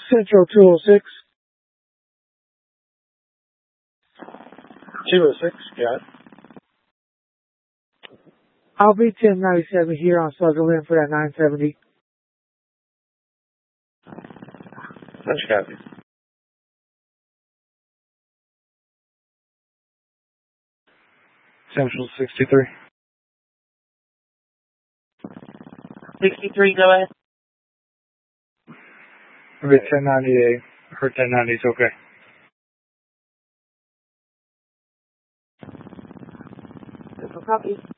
Central 206. 206, got it. I'll be 1097 here on Sutherland for that 970. Much copy. Central 63. 63, go ahead. I'll be 1098. Her 1090 is okay. Copy.